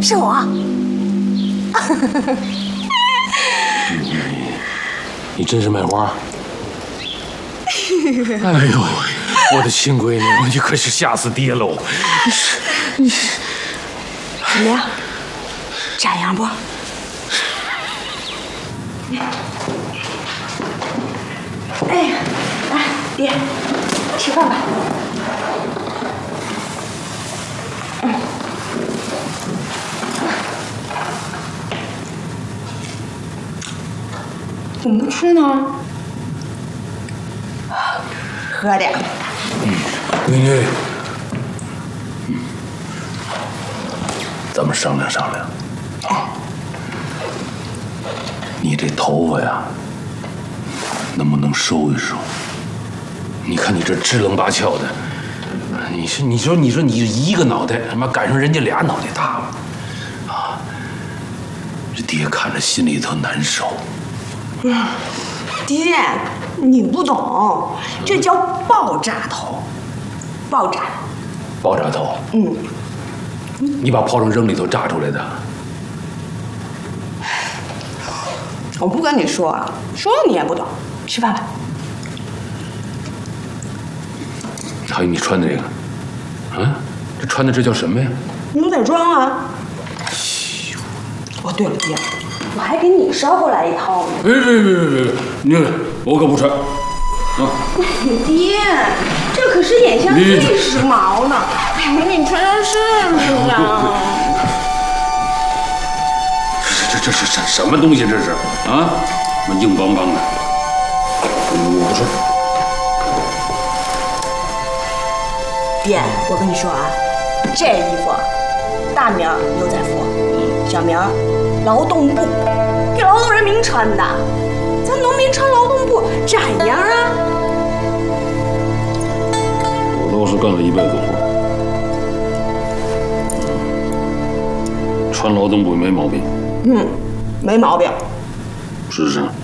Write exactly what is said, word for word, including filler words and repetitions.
是我。 你你真是卖花？哎呦，我的亲闺女，你可是吓死爹喽！你你怎么样？这样不？哎，来，爹，吃饭吧。嗯。怎么不吃呢？喝点。 嗯，闺女，嗯，咱们商量商量啊。你这头发呀，能不能收一收？你看你这支棱八翘的，你是你说你说你一个脑袋，他妈赶上人家俩脑袋大了，啊！这爹看着心里头难受。 嗯，爹，你不懂，这叫爆炸头，爆炸。 爆炸头？ 嗯。 你把炮仗扔里头炸出来的？ 我不跟你说啊，说了你也不懂。吃饭吧。 还有你穿的这个，啊，这穿的这叫什么呀？ 牛仔装啊。哦，对了，爹，我还给你捎过来一套呢。 别别别别别，你我可不穿。啊。 爹，这可是眼下最时髦的，哎，你穿上试试啊。 这这是什什么东西？这是啊，什么硬邦邦的，我不穿。 爹，我跟你说啊，这衣服大名牛仔服，小名劳动布，给劳动人民穿的。咱农民穿劳动布咋样啊？ 我都是干了一辈子活，穿劳动布没毛病。 嗯，没毛病。 试试。